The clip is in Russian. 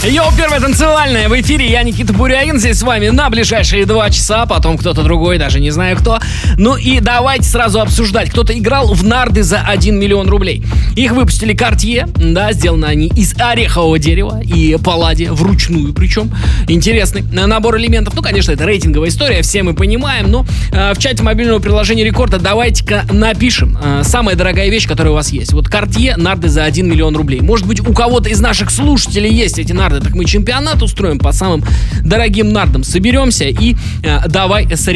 Йоу, первая танцевальная в эфире. Я Никита Бурягин здесь с вами на ближайшие 2 часа. Потом кто-то другой, даже не знаю кто. Ну и давайте сразу обсуждать. Кто-то играл в нарды за 1 миллион рублей. Их выпустили Cartier. Да, сделаны они из орехового дерева и палладия, вручную причем. Интересный набор элементов. Ну, конечно, это рейтинговая история, все мы понимаем. Но в чате мобильного приложения Рекорда давайте-ка напишем самая дорогая вещь, которая у вас есть. Вот Cartier, нарды за 1 миллион рублей. Может быть, у кого-то из наших слушателей есть эти нарды, так мы чемпионат устроим по самым дорогим нардам. Соберемся и давай